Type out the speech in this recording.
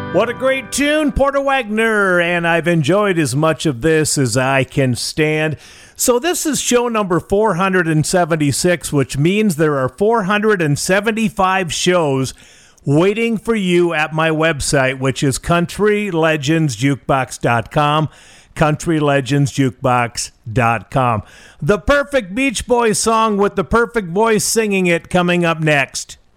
What a great tune, Porter Wagoner, and I've enjoyed as much of this as I can stand. So this is show number 476, which means there are 475 shows waiting for you at my website, which is countrylegendsjukebox.com, countrylegendsjukebox.com. The perfect Beach Boys song with the perfect voice singing it coming up next.